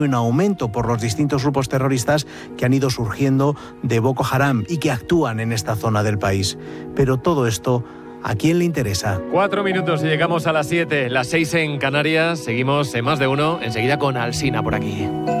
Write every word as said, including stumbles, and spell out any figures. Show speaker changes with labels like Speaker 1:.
Speaker 1: un aumento por los distintos grupos terroristas que han ido surgiendo de Boko Haram y que actúan en esta zona del país. Pero todo esto, ¿a quién le interesa?
Speaker 2: Cuatro minutos y llegamos a las siete, las seis en Canarias. Seguimos en Más de Uno, enseguida con Alsina por aquí.